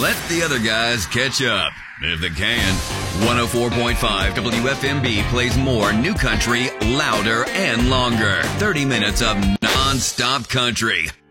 let the other guys catch up, if they can. 104.5 WFMB plays more new country, louder and longer. 30 minutes of non-stop country.